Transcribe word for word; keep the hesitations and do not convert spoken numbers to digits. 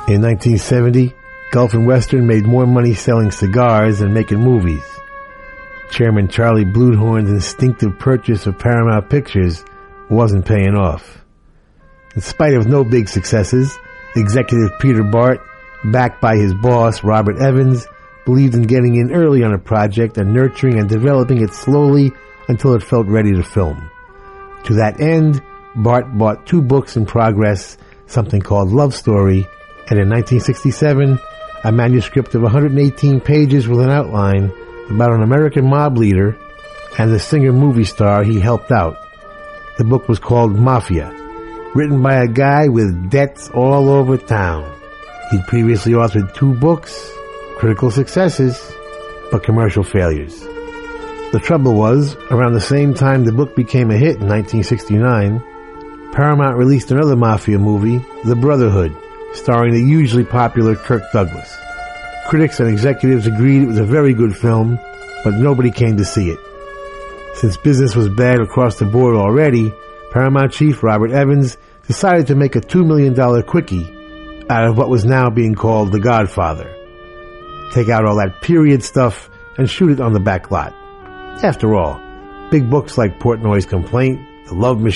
In nineteen seventy, Gulf and Western made more money selling cigars than making movies. Chairman Charlie Bluhdorn's instinctive purchase of Paramount Pictures wasn't paying off. In spite of no big successes, executive Peter Bart, backed by his boss Robert Evans, believed in getting in early on a project and nurturing and developing it slowly until it felt ready to film. To that end, Bart bought two books in progress, something called Love Story, and in nineteen sixty-seven, a manuscript of one hundred eighteen pages with an outline about an American mob leader and the singer-movie star he helped out. The book was called Mafia, written by a guy with debts all over town. He'd previously authored two books, critical successes, but commercial failures. The trouble was, around the same time the book became a hit in nineteen sixty-nine, Paramount released another Mafia movie, The Brotherhood, starring the hugely popular Kirk Douglas. Critics and executives agreed it was a very good film, but nobody came to see it. Since business was bad across the board already, Paramount chief Robert Evans decided to make a two million dollars quickie out of what was now being called The Godfather. Take out all that period stuff and shoot it on the back lot. After all, big books like Portnoy's Complaint, The Love Machine,